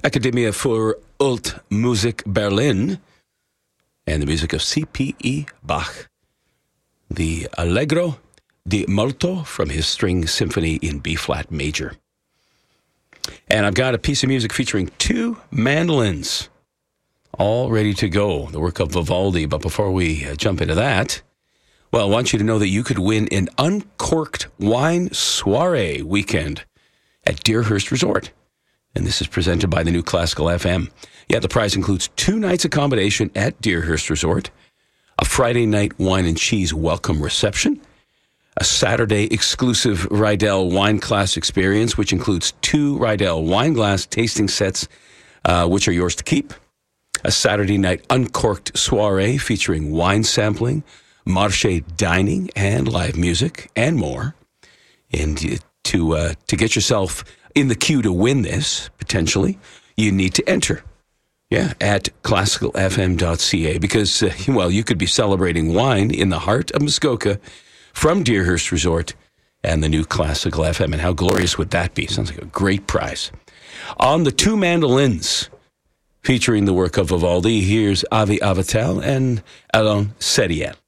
Academia für Musik Berlin, and the music of C.P.E. Bach. The Allegro di Molto from his String Symphony in B-flat major. And I've got a piece of music featuring two mandolins, all ready to go, the work of Vivaldi. But before we jump into that, well, I want you to know that you could win an uncorked wine soiree weekend at Deerhurst Resort. And this is presented by the New Classical FM. Yeah, the prize includes 2 nights accommodation at Deerhurst Resort, a Friday night wine and cheese welcome reception, a Saturday exclusive Rydell wine class experience, which includes 2 Rydell wine glass tasting sets, which are yours to keep, a Saturday night uncorked soiree featuring wine sampling, marché dining, and live music, and more. And to get yourself in the queue to win this, potentially, you need to enter. Yeah, at classicalfm.ca, because, well, you could be celebrating wine in the heart of Muskoka from Deerhurst Resort and the New Classical FM. And how glorious would that be? Sounds like a great prize. On the 2 mandolins, featuring the work of Vivaldi, here's Avi Avital and Alain Seriel.